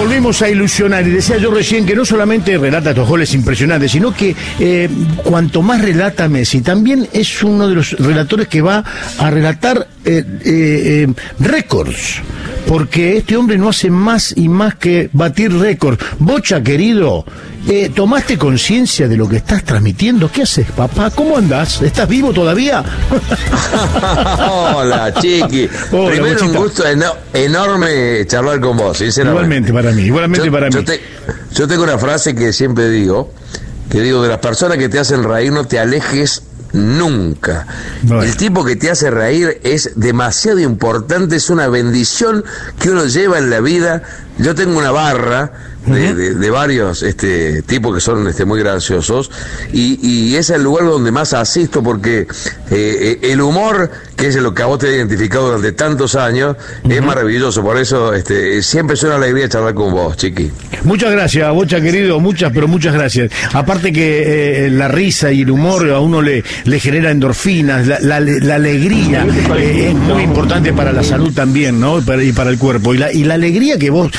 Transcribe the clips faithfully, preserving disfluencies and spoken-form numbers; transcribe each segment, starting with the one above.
volvemos a ilusionar. Y decía yo recién que no solamente relata estos goles impresionantes, sino que eh, cuanto más relata Messi, también es uno de los relatores que va a relatar eh, eh, eh, récords. Porque este hombre no hace más y más que batir récords. Bocha, querido, eh, ¿tomaste conciencia de lo que estás transmitiendo? ¿Qué haces, papá? ¿Cómo andás? ¿Estás vivo todavía? Hola, Chiqui. Hola, primero, Bochita. Un gusto eno- enorme charlar con vos, sinceramente. Igualmente para mí, igualmente yo, para yo mí. Te, yo tengo una frase que siempre digo, que digo, de las personas que te hacen reír no te alejes nunca. No. El tipo que te hace reír es demasiado importante, es una bendición que uno lleva en la vida. Yo tengo una barra de, uh-huh. de, de varios este tipos que son este muy graciosos y, y es el lugar donde más asisto porque eh, el humor, que es lo que a vos te ha identificado durante tantos años, uh-huh. es maravilloso. Por eso este siempre es una alegría charlar con vos, Chiqui. Muchas gracias, Bocha, querido, muchas, pero muchas gracias. Aparte que eh, la risa y el humor a uno le, le genera endorfinas, la, la, la alegría eh, es muy importante para la salud también, ¿no? Y para, y para el cuerpo. Y la, y la alegría que vos,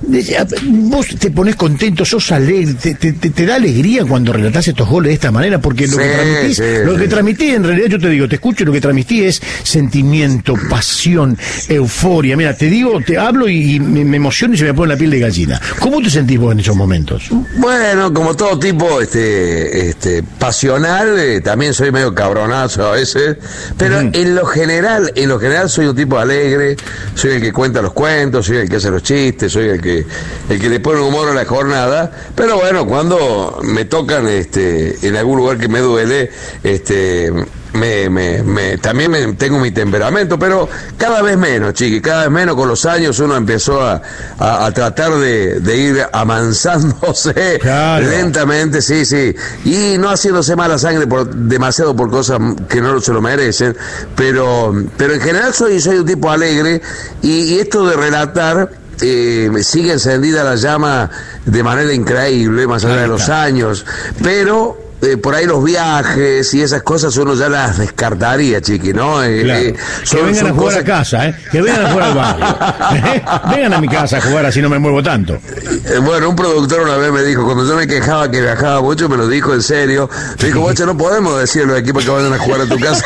vos te pones contento, sos alegre, te, te, te da alegría cuando relatás estos goles de esta manera, porque lo sí, que transmitís, sí, lo sí. que transmitís, en realidad yo te digo, te escucho, lo que transmitís es sentimiento, pasión, euforia. Mira, te digo, te hablo y, y me emociono y se me pone la piel de gallina. ¿Cómo te sentís vos en esos momentos? Bueno, como todo tipo este este pasional, eh, también soy medio cabronazo a veces, pero uh-huh. en lo general, en lo general soy un tipo alegre, soy el que cuenta los cuentos, soy el que hace los chistes, soy el que el que le pone humor a la jornada, pero bueno, cuando me tocan este en algún lugar que me duele, este Me, me, me, también me, tengo mi temperamento, pero cada vez menos, Chiqui, cada vez menos. Con los años uno empezó a, a, a tratar de, de ir amansándose claro. lentamente, sí, sí, y no haciéndose mala sangre por demasiado por cosas que no se lo merecen, pero pero en general soy, soy un tipo alegre, y, y esto de relatar Eh, sigue encendida la llama de manera increíble, más allá de los años, pero eh, por ahí los viajes y esas cosas uno ya las descartaría, Chiqui, ¿no? Eh, claro. eh, son, que vengan a jugar cosas... a casa, ¿eh? Que vengan a jugar al barrio. ¿Eh? Vengan a mi casa a jugar, así no me muevo tanto. Eh, bueno, un productor una vez me dijo, cuando yo me quejaba que viajaba mucho, me lo dijo en serio. Me dijo, Bocha, no podemos decirle a los equipos que vayan a jugar a tu casa.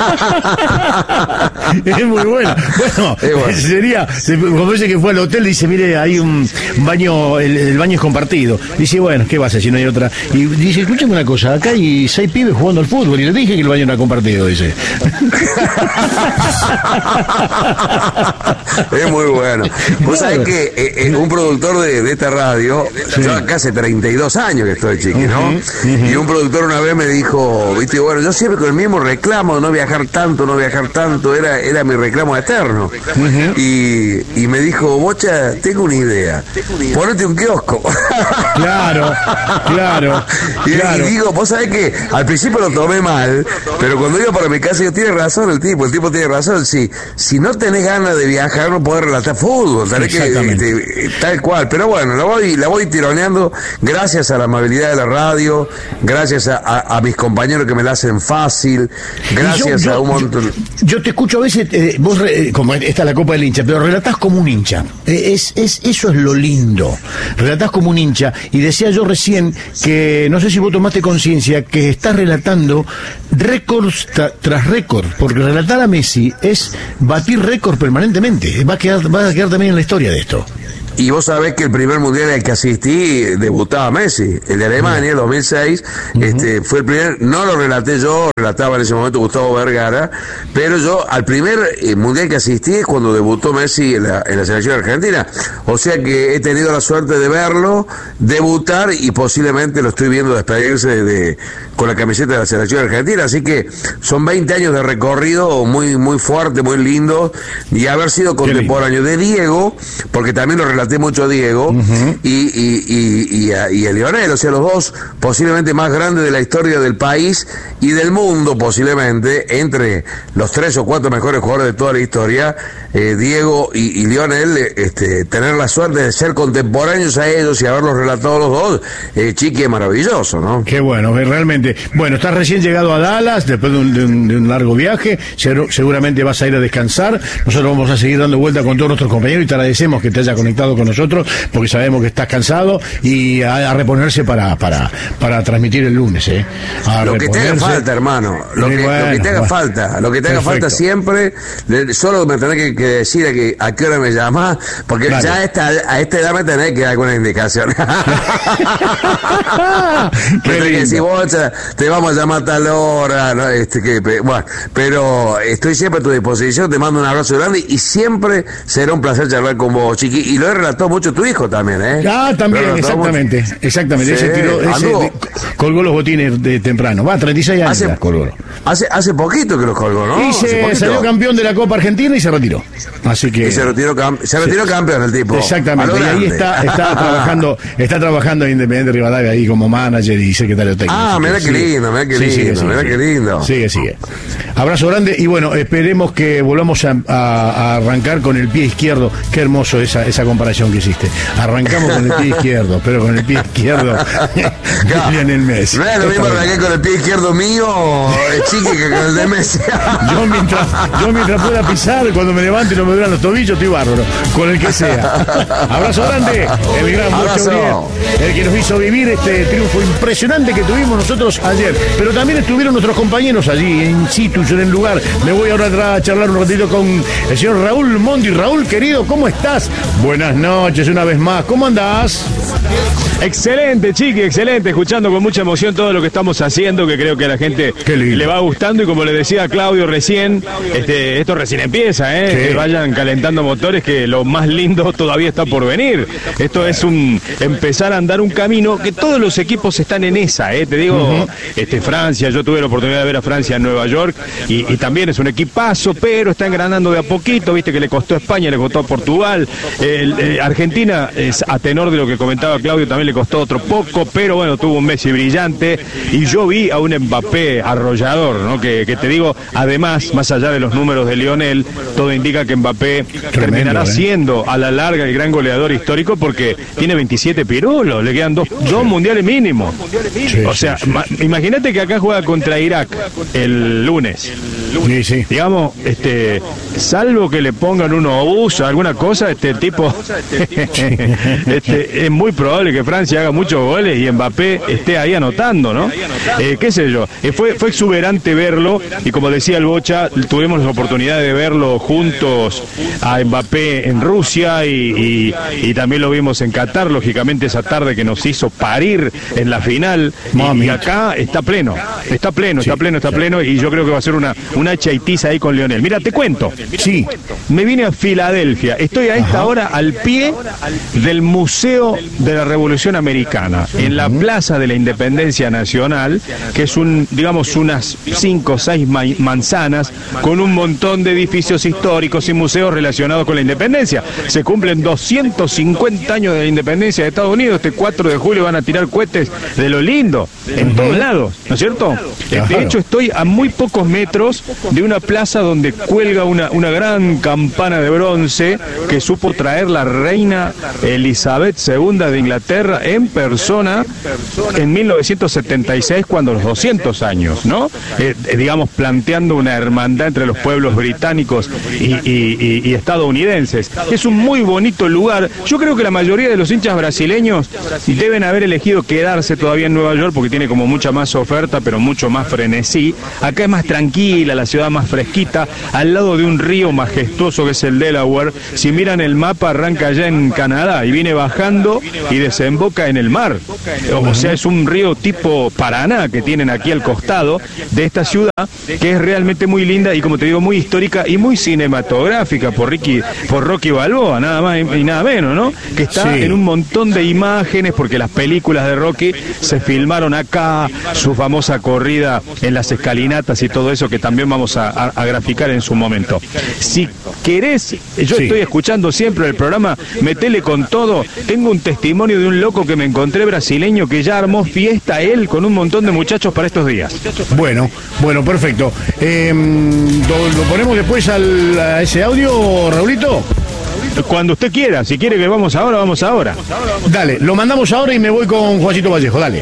Es muy bueno. Bueno, bueno. sería, como dice que fue al hotel, dice, mire, hay un baño, el, el baño es compartido. Dice, bueno, ¿qué pasa si no hay otra? Y dice, escúchame una cosa, acá hay seis pibes jugando al fútbol y le dije que el baño era compartido, dice. Es muy bueno. Vos sabés que eh, eh, un productor de, de esta radio, sí. yo acá hace treinta y dos años que estoy, Chiqui, ¿no? Uh-huh, uh-huh. Y un productor una vez me dijo, viste, bueno, yo siempre con el mismo reclamo de no viajar tanto, no viajar tanto, era, era mi reclamo eterno. Uh-huh. Y, y me dijo, Bocha, tengo una idea, ponete un kiosco. Claro, claro, y, claro. y digo, vos sabés que al principio lo tomé mal, pero cuando iba para mi casa, yo tiene razón el tipo, el tipo tiene razón, si, si no tenés ganas de viajar, no podés relatar fútbol, tenés que, este, tal cual, pero bueno, la voy, la voy tironeando gracias a la amabilidad de la radio, gracias a, a, a mis compañeros que me la hacen fácil, gracias yo, yo, a un montón. Yo, yo te escucho a veces, eh, vos, eh, como está la Copa del Hincha, pero relatás como un hincha, eh, es, es, eso es lo lindo, relatás como un hincha, y decía yo recién que, no sé si vos tomaste conciencia, que estás relatando récords tra- tras récords, porque relatar a Messi es batir récords permanentemente, va a quedar, va a quedar también en la historia de esto. Y vos sabés que el primer mundial al que asistí debutaba Messi, el de Alemania, el dos mil seis, uh-huh. este, fue el primer, no lo relaté yo, relataba en ese momento Gustavo Vergara, pero yo al primer eh, mundial que asistí es cuando debutó Messi en la, en la selección argentina, o sea que he tenido la suerte de verlo, debutar, y posiblemente lo estoy viendo despedirse de, de, con la camiseta de la selección argentina, así que son veinte años de recorrido muy, muy fuerte, muy lindo, y haber sido contemporáneo de Diego, porque también lo relaté mucho a Diego, uh-huh. y, y, y, y, a, y a Lionel, o sea, los dos posiblemente más grandes de la historia del país y del mundo, posiblemente, entre los tres o cuatro mejores jugadores de toda la historia, eh, Diego y, y Lionel, este, tener la suerte de ser contemporáneos a ellos y haberlos relatado los dos, eh, Chiqui, es maravilloso, ¿no? Qué bueno, realmente. Bueno, estás recién llegado a Dallas, después de un, de un, de un largo viaje, seguramente vas a ir a descansar, nosotros vamos a seguir dando vuelta con todos nuestros compañeros y te agradecemos que te haya conectado con nosotros, porque sabemos que estás cansado, y a, a reponerse para, para, para transmitir el lunes, ¿eh? A lo que te haga falta, hermano, lo que, bueno, lo que te haga bueno, falta, lo que te haga perfecto. falta siempre, solo me tenés que, que decir a, que, a qué hora me llamás, porque Dale. ya a esta, a esta edad me tenés que dar alguna indicación. Me tenés que decir, vos te vamos a llamar a tal hora, ¿no? este, que, bueno, pero estoy siempre a tu disposición, te mando un abrazo grande y siempre será un placer charlar con vos, Chiqui, y lo he relatado mucho tu hijo también, ¿eh? Ah, también, exactamente, mucho. exactamente, sí, ese tiró, ese de, colgó los botines de temprano, va, treinta y seis años hace, colgó. Hace, hace poquito que los colgó, ¿no? Y se salió campeón de la Copa Argentina y se retiró, así que... Y se retiró, cam se retiró sí. campeón el tipo. Exactamente, y ahí está, está trabajando, está trabajando en Independiente Rivadavia ahí como manager y secretario técnico. Ah, mira qué lindo, mira qué lindo, mira qué lindo. Sigue, sigue. Abrazo grande y bueno, esperemos que volvamos a, a, a arrancar con el pie izquierdo. Qué hermoso esa, esa comparación que hiciste. Arrancamos con el pie izquierdo, pero con el pie izquierdo Lionel Messi. No es lo mismo arrancar con el pie izquierdo mío, Chiqui, que con el de Messi. yo, mientras, yo mientras pueda pisar, cuando me levante y no me duran los tobillos, estoy bárbaro, con el que sea. Abrazo grande, el gran Bocha Uriel, el que nos hizo vivir este triunfo impresionante que tuvimos nosotros ayer. Pero también estuvieron nuestros compañeros allí, en situ, en el lugar. Me voy ahora a charlar un ratito con el señor Raúl Mondi. Raúl, querido, ¿cómo estás? Buenas noches una vez más. ¿Cómo andás? Excelente, Chiqui, excelente. Escuchando con mucha emoción todo lo que estamos haciendo, que creo que a la gente le va gustando. Y como le decía a Claudio recién, este, esto recién empieza, ¿eh? Sí. Que vayan calentando motores, que lo más lindo todavía está por venir. Esto es un empezar a andar un camino que todos los equipos están en esa, ¿eh? Te digo, uh-huh. este, Francia, yo tuve la oportunidad de ver a Francia en Nueva York y, y también es un equipazo, pero está engranando de a poquito, viste que le costó a España, le costó a Portugal, el, eh, Argentina es a tenor de lo que comentaba Claudio, también le costó otro poco, pero bueno, tuvo un Messi brillante y yo vi a un Mbappé arrollador, ¿no? Que, que te digo, además, más allá de los números de Lionel, todo indica que Mbappé Tremendo, terminará ¿eh? siendo a la larga el gran goleador histórico porque tiene veintisiete pirulos, le quedan dos, dos mundiales mínimos. Sí, o sea, sí, sí. imagínate que acá juega contra Irak el lunes. Sí, sí. Digamos, este, salvo que le pongan un obús o alguna cosa, este tipo, este, es muy probable que Francia haga muchos goles y Mbappé esté ahí anotando, ¿no? Eh, qué sé yo, eh, fue, fue exuberante verlo y como decía el Bocha, tuvimos la oportunidad de verlo juntos a Mbappé en Rusia y, y, y también lo vimos en Qatar, lógicamente esa tarde que nos hizo parir en la final y, y acá está pleno, está pleno, está pleno, está pleno y yo creo que va a ser una una chaitiza ahí con Lionel. Mira, te cuento. Sí. Me vine a Filadelfia. Estoy a esta Ajá. hora al pie del Museo de la Revolución Americana, en la Plaza de la Independencia Nacional, que es un, digamos, unas cinco o seis ma manzanas con un montón de edificios históricos y museos relacionados con la independencia. Se cumplen doscientos cincuenta años de la independencia de Estados Unidos. Este cuatro de julio van a tirar cohetes de lo lindo, en uh-huh. todos lados, ¿no es cierto? Claro. De hecho, estoy a muy pocos metros de una plaza donde cuelga una, una gran campana de bronce que supo traer la reina Elizabeth segunda de Inglaterra en persona en mil novecientos setenta y seis, cuando los doscientos años, ¿no? Eh, digamos, planteando una hermandad entre los pueblos británicos y, y, y, y estadounidenses. Es un muy bonito lugar. Yo creo que la mayoría de los hinchas brasileños deben haber elegido quedarse todavía en Nueva York porque tiene como mucha más oferta, pero mucho más frenesí. Acá es más tranquila, la ciudad más fresquita, al lado de un río majestuoso que es el Delaware. Si miran el mapa, arranca allá en Canadá y viene bajando y desemboca en el mar. O sea, es un río tipo Paraná que tienen aquí al costado de esta ciudad, que es realmente muy linda y, como te digo, muy histórica y muy cinematográfica por Ricky, por Rocky Balboa, nada más y nada menos, ¿no? Que está sí. en un montón de imágenes porque las películas de Rocky se filmaron acá, su famosa corrida en las escalinatas y todo eso que también vamos a, a, a graficar en su momento. Si querés, yo sí. estoy escuchando siempre el programa, metele con todo. Tengo un testimonio de un loco que me encontré brasileño que ya armó fiesta él con un montón de muchachos para estos días. Bueno, bueno, perfecto. Eh, ¿lo, ¿Lo ponemos después al, a ese audio, Raulito? Cuando usted quiera, si quiere que vamos ahora, vamos ahora. Dale, lo mandamos ahora y me voy con Juancito Vallejo, dale.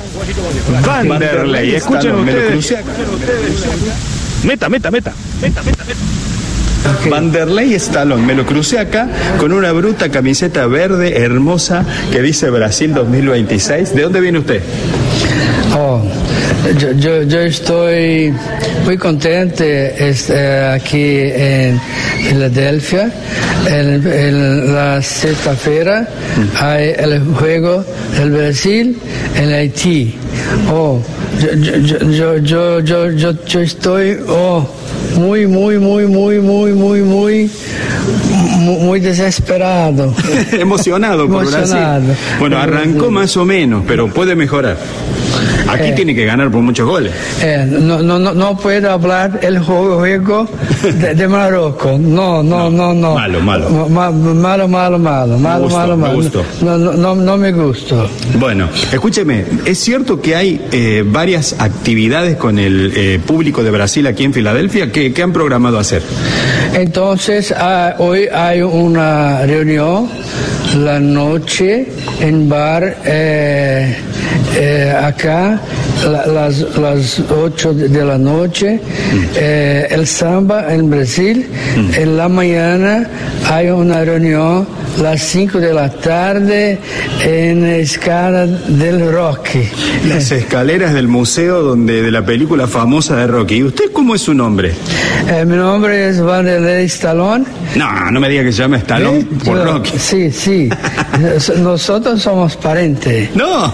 Vanderlei, escuchen ustedes. Meta, meta, meta. Meta, meta, meta. Okay. Vanderlei Stallone, me lo crucé acá con una bruta camiseta verde hermosa que dice Brasil dos mil veintiséis. ¿De dónde viene usted? Oh, yo, yo, yo estoy muy contente estar aquí en Filadelfia. En, en la sexta-feira mm. hay el juego del Brasil en Haití. Oh, yo, yo, yo, yo, yo, yo, yo estoy oh, muy, muy, muy, muy, muy, muy, muy, muy desesperado. Emocionado por Emocionado. Brasil. Bueno, arrancó más o menos, pero puede mejorar. Aquí eh, tiene que ganar por muchos goles. Eh, no, no, no, no puedo hablar el juego de, de Marruecos. No, no, no, no. Malo, malo. Ma, malo, malo, malo, malo, gusto, malo, malo. Me gustó. No, no, no, no me gustó. Bueno, escúcheme, ¿es cierto que hay eh, varias actividades con el eh, público de Brasil aquí en Filadelfia? ¿Qué, qué han programado hacer? Entonces, uh, hoy hay una reunión la noche en bar eh, eh, acá la, las las ocho de la noche mm. eh, el samba en Brasil mm. en la mañana hay una reunión las cinco de la tarde en la escala del Rocky. Las escaleras del museo donde de la película famosa de Rocky. ¿Y usted cómo es su nombre? Eh, mi nombre es Vanderlei Stallone. No, no me diga que se llama Stallone ¿Eh? por Yo, Rocky. Sí, sí. Nosotros somos parientes. No,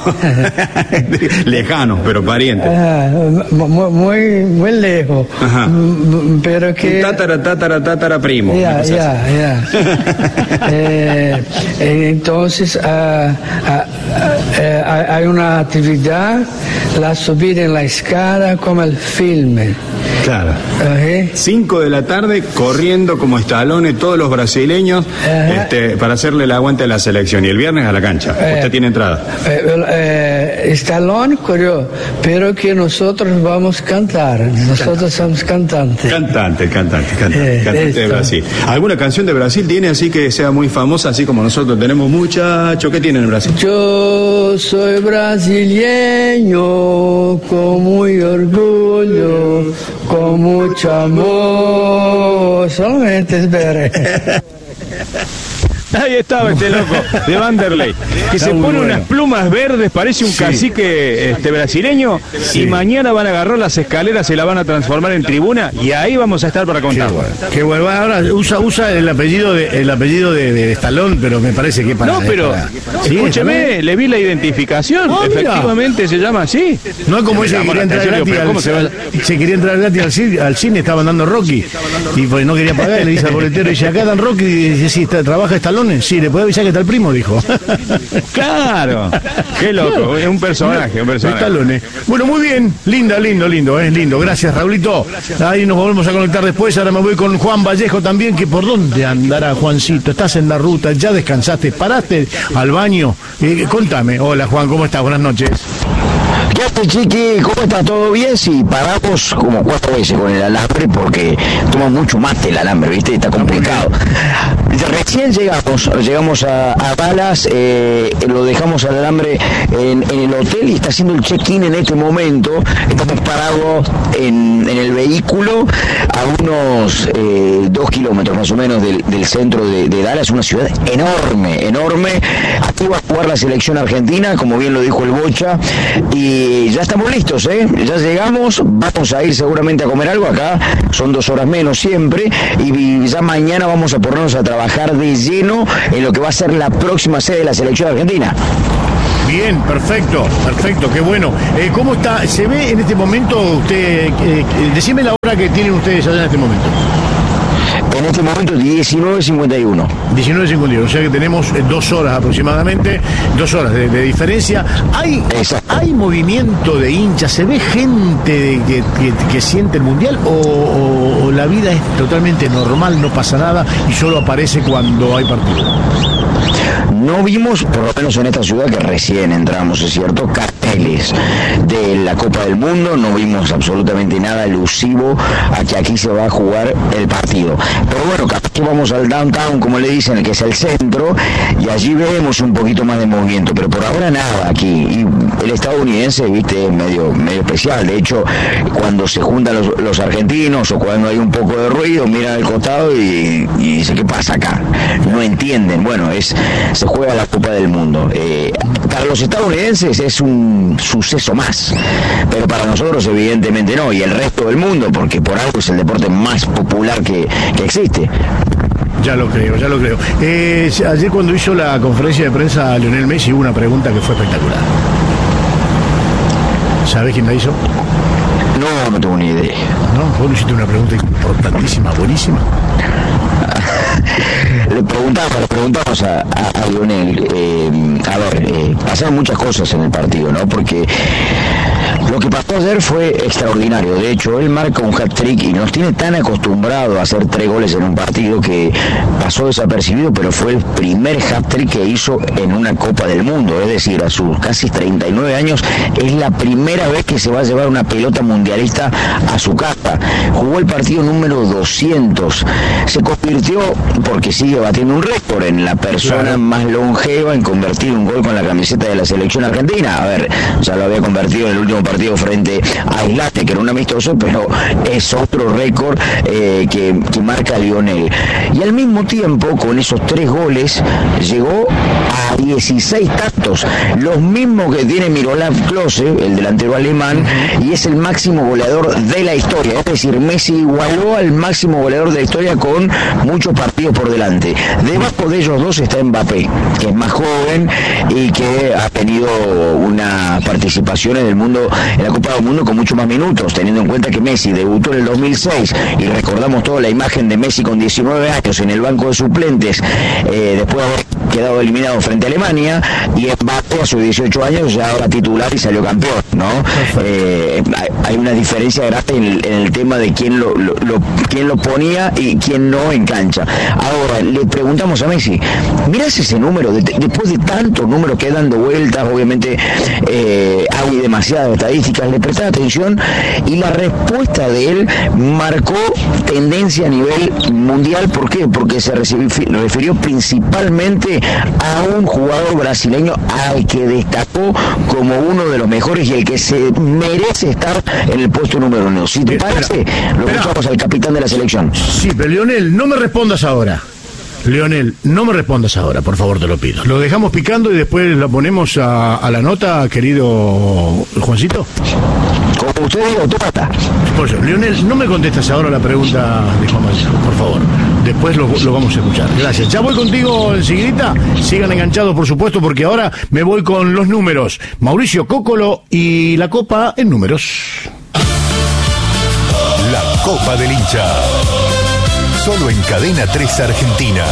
lejanos, pero parientes. Uh, muy, muy lejos. Ajá. Pero que... Un tatara, tatara, tatara primo. Ya, ya, ya. Eh, entonces, uh, uh, uh, hay una actividad, la subida en la escala como el filme. Claro. Uh-huh. Cinco de la tarde corriendo como Stallone todos los brasileños uh-huh. este, para hacerle el aguante a la selección. Y el viernes a la cancha. Uh, Usted tiene entrada. Uh, uh, Stallone corrió, pero que nosotros vamos a cantar. Nosotros Canta. somos cantantes. Cantante, cantante, cantante. Eh, cantante de Brasil. ¿Alguna canción de Brasil tiene así que sea muy famosa, así como nosotros tenemos muchacho? ¿Qué tienen en Brasil? Yo soy brasileño con muy orgullo, con mucho amor. Solamente espere. Ahí estaba este loco de Vanderlei, que Está se pone bueno. unas plumas verdes, parece un sí. cacique este, brasileño, sí. y mañana van a agarrar las escaleras, se la van a transformar en tribuna, y ahí vamos a estar para contar. Que bueno. Ahora usa usa el apellido de el apellido de, de Stallone, pero me parece que para. No, pero para... ¿Sí, escúcheme, le vi la identificación, oh, efectivamente se llama así. No es como ese que quería entrar gratis al, se, va... se quería entrar gratis al cine, al cine, estaban dando Rocky, y pues no quería pagar, y le dice al boletero, y dice, acá dan Rocky, y dice, sí, está, trabaja Stallone. Sí, le puede avisar que está el primo, dijo. Claro, qué loco, es un personaje, un personaje. Stallone. Bueno, muy bien, lindo, lindo, lindo, es lindo. Gracias, Raulito. Ahí nos volvemos a conectar después. Ahora me voy con Juan Vallejo también, que por dónde andará, Juancito. Estás en la ruta, ya descansaste, paraste al baño. Eh, contame. Hola, Juan, ¿cómo estás? Buenas noches. ¿Qué hace, Chiqui? ¿Cómo está? ¿Todo bien? Sí, paramos como cuatro veces con el alambre porque toma mucho mate el alambre, ¿viste? Está complicado. Recién llegamos, llegamos a, a Dallas, eh, lo dejamos al alambre en, en el hotel y está haciendo el check-in en este momento. Estamos parados en, en el vehículo a unos eh, dos kilómetros más o menos del, del centro de, de Dallas, una ciudad enorme, enorme. Aquí va a jugar la selección argentina, como bien lo dijo el Bocha, y ya estamos listos, ¿eh? Ya llegamos, vamos a ir seguramente a comer algo acá, son dos horas menos siempre, y ya mañana vamos a ponernos a trabajar de lleno en lo que va a ser la próxima sede de la selección argentina. Bien, perfecto, perfecto, qué bueno. Eh, ¿Cómo está? ¿Se ve en este momento usted? Eh, decime la hora que tienen ustedes allá en este momento. En este momento diecinueve cincuenta y uno. diecinueve cincuenta y uno, o sea que tenemos dos horas aproximadamente, dos horas de, de diferencia. ¿Hay, ¿Hay movimiento de hinchas? ¿Se ve gente de, que, que, que siente el Mundial? O, o, ¿O la vida es totalmente normal, no pasa nada y solo aparece cuando hay partido? No vimos, por lo menos en esta ciudad que recién entramos, es cierto, carteles de la Copa del Mundo, no vimos absolutamente nada alusivo a que aquí se va a jugar el partido. Pero bueno, capaz que vamos al downtown, como le dicen, que es el centro, y allí vemos un poquito más de movimiento, pero por ahora nada aquí. Y el estadounidense, viste, es medio, medio especial. De hecho, cuando se juntan los, los argentinos o cuando hay un poco de ruido, miran al costado y, y dicen, ¿qué pasa acá? No entienden. Bueno, es se juega la Copa del Mundo. Eh, para los estadounidenses es un suceso más, pero para nosotros evidentemente no, y el resto del mundo, porque por algo es el deporte más popular que, que existe. Ya lo creo, ya lo creo. Eh, ayer cuando hizo la conferencia de prensa a Lionel Messi hubo una pregunta que fue espectacular. ¿Sabés quién la hizo? No, no tengo ni idea. No, vos le hiciste una pregunta importantísima, buenísima. Le preguntamos, le preguntamos a, a, a Lionel, eh, a ver, eh, pasaron muchas cosas en el partido, ¿no? Porque lo que pasó ayer fue extraordinario. De hecho, él marca un hat-trick y nos tiene tan acostumbrado a hacer tres goles en un partido que pasó desapercibido, pero fue el primer hat-trick que hizo en una Copa del Mundo. Es decir, a sus casi treinta y nueve años, es la primera vez que se va a llevar una pelota mundialista a su casa. Jugó el partido número doscientos. Se convirtió, porque sigue batiendo un récord, en la persona claro. más longeva en convertir un gol con la camiseta de la selección argentina. A ver, ya lo había convertido en el último partido frente a Islate, que era un amistoso, pero es otro récord eh, que, que marca Lionel. Y al mismo tiempo, con esos tres goles, llegó a dieciséis tantos, los mismos que tiene Miroslav Klose, el delantero alemán, y es el máximo goleador de la historia. Es decir, Messi igualó al máximo goleador de la historia con muchos partidos por delante. Debajo de ellos dos está Mbappé, que es más joven y que ha tenido una participación en el mundo, en la Copa del Mundo, con mucho más minutos, teniendo en cuenta que Messi debutó en el dos mil seis y recordamos toda la imagen de Messi con diecinueve años en el banco de suplentes, eh, después de haber quedado eliminado frente a Alemania, y Mbappé a sus dieciocho años ya ahora titular y salió campeón, ¿no? Eh, hay una diferencia grande en el, en el tema de quién lo, lo, lo, quién lo ponía y quién no en cancha. Ahora, le preguntamos a Messi, mirás ese número, de, después de tantos números que dando vueltas, obviamente eh, hay demasiadas estadísticas, le prestás atención, y la respuesta de él marcó tendencia a nivel mundial. ¿Por qué? Porque se refirió principalmente a un jugador brasileño al que destacó como uno de los mejores y el que se merece estar en el puesto número uno. Si te parece, lo escuchamos al capitán de la selección. Sí, pero Lionel, no me respondas ahora. Leonel, no me respondas ahora, por favor, te lo pido. Lo dejamos picando y después lo ponemos a, a la nota, querido Juancito. Como usted diga, autómata. Por eso, Leonel, no me contestas ahora la pregunta de Juan Manuel, por favor. Después lo, lo vamos a escuchar. Gracias. Ya voy contigo enseguidita. Sigan enganchados, por supuesto, porque ahora me voy con los números. Mauricio Cóccolo y la Copa en números. La Copa del Hincha. Solo en Cadena tres Argentina.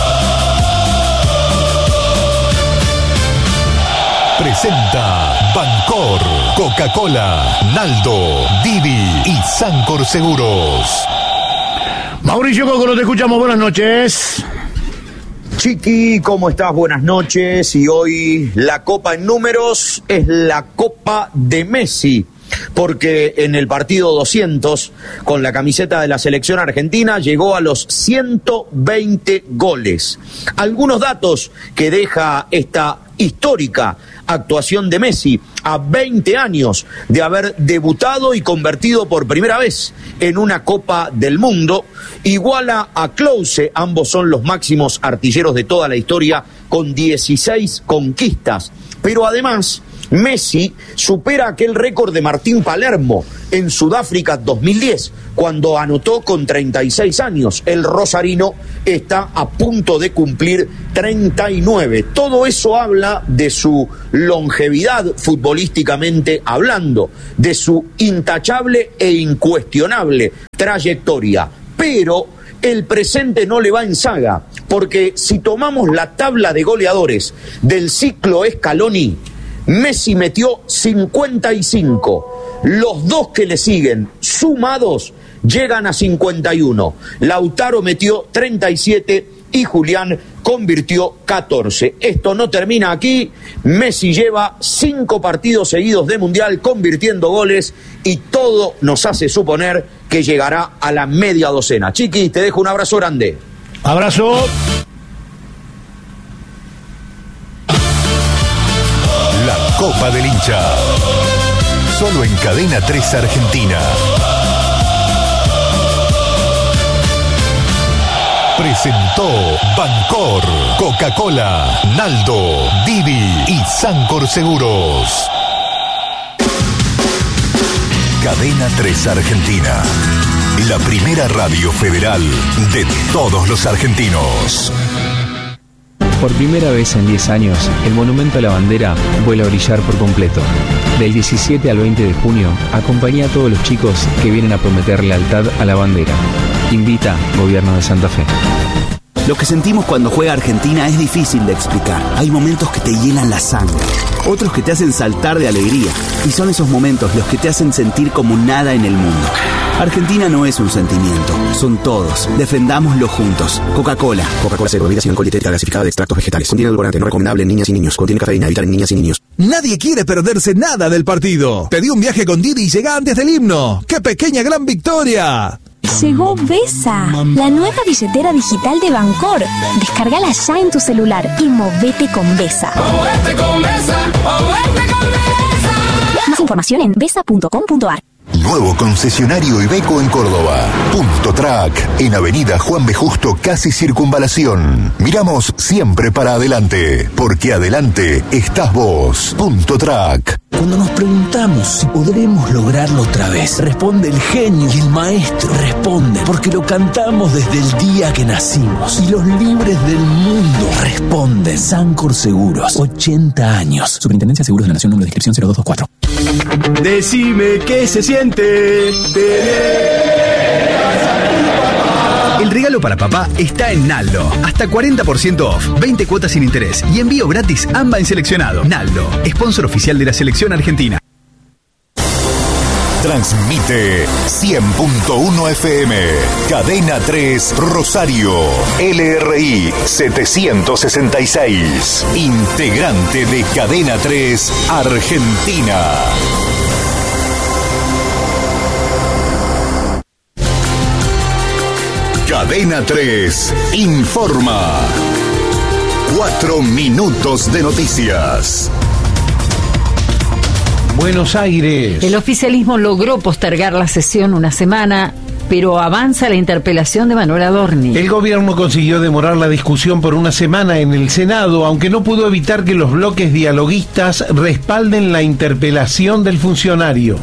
Presenta Bancor, Coca-Cola, Naldo, Didi y Sancor Seguros. Mauricio Cóccolo, te escuchamos. Buenas noches. Chiqui, ¿cómo estás? Buenas noches. Y hoy la Copa en números es la Copa de Messi, porque en el partido doscientos, con la camiseta de la selección argentina, llegó a los ciento veinte goles. Algunos datos que deja esta histórica actuación de Messi a veinte años de haber debutado y convertido por primera vez en una Copa del Mundo. Iguala a Klose, ambos son los máximos artilleros de toda la historia con dieciséis conquistas. Pero además, Messi supera aquel récord de Martín Palermo en Sudáfrica dos mil diez, cuando anotó con treinta y seis años. El rosarino está a punto de cumplir treinta y nueve. Todo eso habla de su longevidad futbolísticamente hablando, de su intachable e incuestionable trayectoria. Pero el presente no le va en saga, porque si tomamos la tabla de goleadores del ciclo Scaloni, Messi metió cincuenta y cinco. Los dos que le siguen, sumados, llegan a cincuenta y uno. Lautaro metió treinta y siete y Julián convirtió catorce. Esto no termina aquí. Messi lleva cinco partidos seguidos de Mundial convirtiendo goles y todo nos hace suponer que llegará a la media docena. Chiqui, te dejo un abrazo grande. Abrazo. La Copa del Hincha. Solo en Cadena tres Argentina. Presentó Bancor, Coca-Cola, Naldo, Didi y Sancor Seguros. Cadena tres Argentina. La primera radio federal de todos los argentinos. Por primera vez en diez años, el Monumento a la Bandera vuelve a brillar por completo. Del diecisiete al veinte de junio, acompaña a todos los chicos que vienen a prometer lealtad a la bandera. Invita Gobierno de Santa Fe. Lo que sentimos cuando juega Argentina es difícil de explicar. Hay momentos que te hielan la sangre, otros que te hacen saltar de alegría. Y son esos momentos los que te hacen sentir como nada en el mundo. Argentina no es un sentimiento, son todos. Defendámoslo juntos. Coca-Cola. Coca-Cola cero, bebida sin alcohol, dietética gasificada de extractos vegetales. Contiene edulcorante no recomendable en niñas y niños. Contiene cafeína, evitar en niñas y niños. Nadie quiere perderse nada del partido. Pedí un viaje con Didi y llega antes del himno. ¡Qué pequeña gran victoria! Llegó Vesa, la nueva billetera digital de Bancor. Descárgala ya en tu celular y movete con Vesa. Movete con Vesa, movete con Vesa. Más información en vesa punto com punto ar. Nuevo concesionario Iveco en Córdoba. Punto Track, en Avenida Juan B. Justo, casi Circunvalación. Miramos siempre para adelante, porque adelante estás vos. Punto Track. Cuando nos preguntamos si podremos lograrlo otra vez, responde el genio y el maestro. Responde porque lo cantamos desde el día que nacimos. Y los libres del mundo responden. Sancor Seguros, ochenta años. Superintendencia de Seguros de la Nación, número de inscripción cero dos dos cuatro. Decime qué se siente tener. El regalo para papá está en Naldo. Hasta cuarenta por ciento off, veinte cuotas sin interés y envío gratis AMBA en seleccionado. Naldo, sponsor oficial de la selección argentina. Transmite cien punto uno F M. Cadena tres Rosario. L R I setecientos sesenta y seis. Integrante de Cadena tres Argentina. Cadena tres informa. Cuatro minutos de noticias. Buenos Aires. El oficialismo logró postergar la sesión una semana, pero avanza la interpelación de Manuel Adorni. El gobierno consiguió demorar la discusión por una semana en el Senado, aunque no pudo evitar que los bloques dialoguistas respalden la interpelación del funcionario.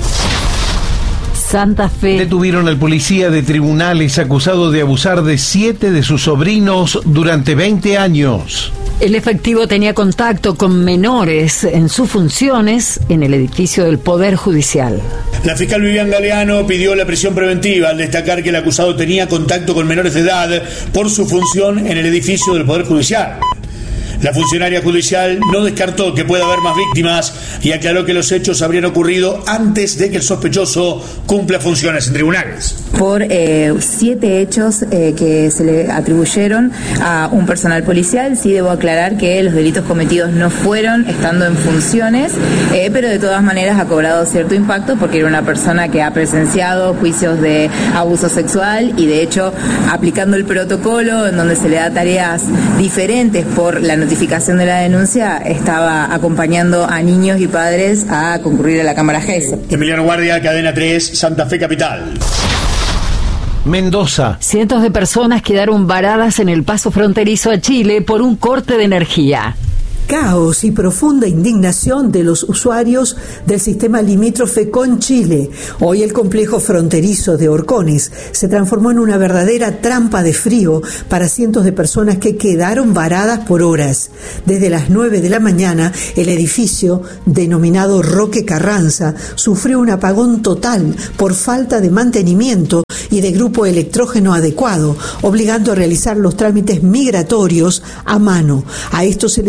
Santa Fe. Detuvieron al policía de tribunales acusado de abusar de siete de sus sobrinos durante veinte años. El efectivo tenía contacto con menores en sus funciones en el edificio del Poder Judicial. La fiscal Vivian Galeano pidió la prisión preventiva al destacar que el acusado tenía contacto con menores de edad por su función en el edificio del Poder Judicial. La funcionaria judicial no descartó que pueda haber más víctimas y aclaró que los hechos habrían ocurrido antes de que el sospechoso cumpla funciones en tribunales. Por eh, siete hechos eh, que se le atribuyeron a un personal policial, sí debo aclarar que los delitos cometidos no fueron estando en funciones, eh, pero de todas maneras ha cobrado cierto impacto porque era una persona que ha presenciado juicios de abuso sexual y de hecho aplicando el protocolo en donde se le da tareas diferentes por la notificación de la denuncia, estaba acompañando a niños y padres a concurrir a la Cámara G E S. Emiliano Guardia, Cadena tres, Santa Fe Capital. Mendoza. Cientos de personas quedaron varadas en el paso fronterizo a Chile por un corte de energía. Caos y profunda indignación de los usuarios del sistema limítrofe con Chile. Hoy el complejo fronterizo de Orcones se transformó en una verdadera trampa de frío para cientos de personas que quedaron varadas por horas. Desde las nueve de la mañana, el edificio, denominado Roque Carranza, sufrió un apagón total por falta de mantenimiento y de grupo electrógeno adecuado, obligando a realizar los trámites migratorios a mano. A esto se le suma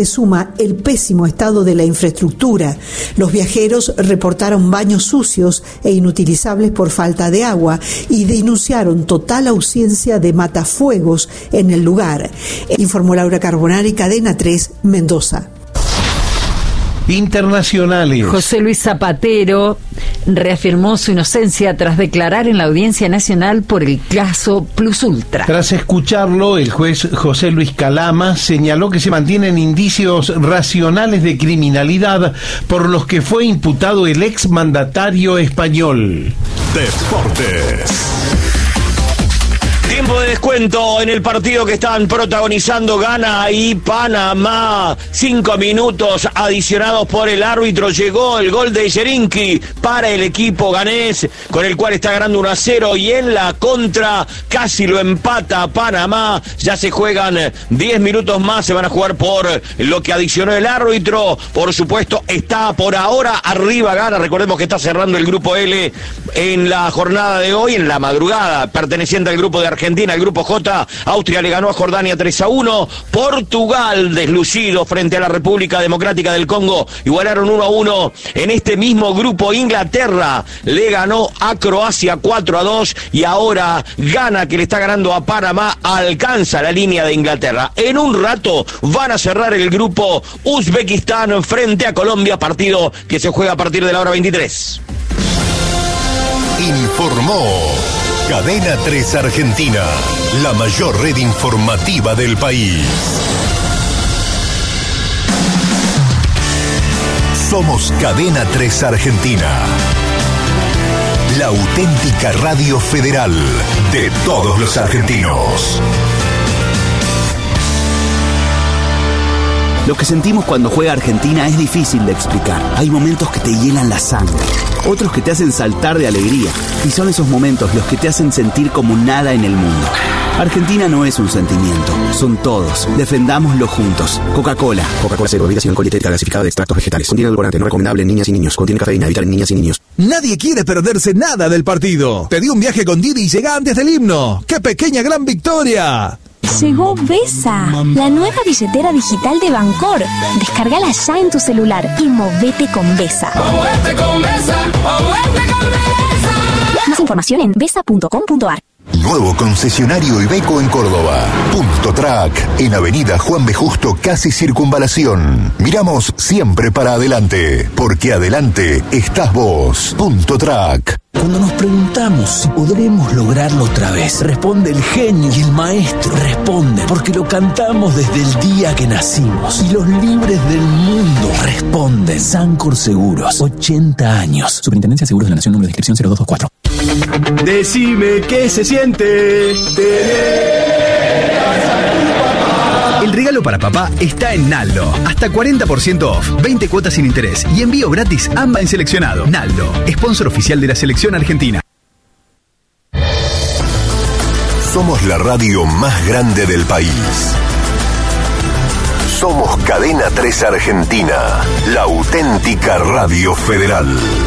tema el pésimo estado de la infraestructura. Los viajeros reportaron baños sucios e inutilizables por falta de agua y denunciaron total ausencia de matafuegos en el lugar. Informó Laura Carbonari, Cadena tres, Mendoza. Internacionales. José Luis Zapatero reafirmó su inocencia tras declarar en la Audiencia Nacional por el caso Plus Ultra. Tras escucharlo, el juez José Luis Calama señaló que se mantienen indicios racionales de criminalidad por los que fue imputado el exmandatario español. Deportes. Tiempo de descuento en el partido que están protagonizando Ghana y Panamá. Cinco minutos adicionados por el árbitro. Llegó el gol de Yerinki para el equipo ganés, con el cual está ganando uno a cero. Y en la contra casi lo empata Panamá. Ya se juegan diez minutos más. Se van a jugar por lo que adicionó el árbitro. Por supuesto, está por ahora arriba Ghana. Recordemos que está cerrando el grupo L en la jornada de hoy, en la madrugada, perteneciente al grupo de Argentina. Argentina, el grupo J. Austria le ganó a Jordania tres a uno. Portugal, deslucido frente a la República Democrática del Congo, igualaron uno a uno. En este mismo grupo, Inglaterra le ganó a Croacia cuatro a dos. Y ahora Ghana, que le está ganando a Panamá, alcanza la línea de Inglaterra. En un rato van a cerrar el grupo Uzbekistán frente a Colombia, partido que se juega a partir de la hora veintitrés. Informó Cadena tres Argentina, la mayor red informativa del país. Somos Cadena tres Argentina, la auténtica radio federal de todos los argentinos. Lo que sentimos cuando juega Argentina es difícil de explicar. Hay momentos que te hielan la sangre, otros que te hacen saltar de alegría, y son esos momentos los que te hacen sentir como nada en el mundo. Argentina no es un sentimiento, son todos. Defendámoslo juntos. Coca-Cola. Coca-Cola Cero, bebida sin alcohol y etílica gasificada de extractos vegetales. Contiene edulcorante, no recomendable en niñas y niños. Contiene cafeína, evitar en niñas y niños. Nadie quiere perderse nada del partido. Pedí un viaje con Didi y llega antes del himno. ¡Qué pequeña gran victoria! Llegó Vesa, la nueva billetera digital de Bancor. Descárgala ya en tu celular y movete con Vesa. Movete con Vesa, movete con Vesa. Más información en vesa punto com punto ar. Nuevo concesionario Iveco en Córdoba. Punto Track, en Avenida Juan B. Justo, casi Circunvalación. Miramos siempre para adelante, porque adelante estás vos. Punto Track. Cuando nos preguntamos si podremos lograrlo otra vez, responde el genio y el maestro. Responde porque lo cantamos desde el día que nacimos. Y los libres del mundo responden. Sancor Seguros, ochenta años. Superintendencia de Seguros de la Nación, número de inscripción cero dos dos cuatro. Decime qué se siente tener El regalo para papá está en Naldo. Hasta cuarenta por ciento off, veinte cuotas sin interés y envío gratis A M B A en seleccionado. Naldo, sponsor oficial de la selección argentina. Somos la radio más grande del país. Somos Cadena tres Argentina, la auténtica radio federal.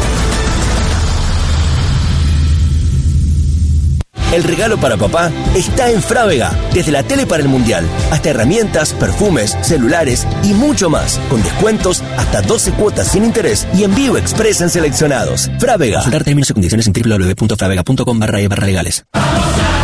El regalo para papá está en Frávega, desde la tele para el mundial, hasta herramientas, perfumes, celulares y mucho más, con descuentos hasta doce cuotas sin interés y envío express en seleccionados. Frávega. Consultar términos y condiciones en doble u doble u doble u punto fravega punto com barra e barra legales.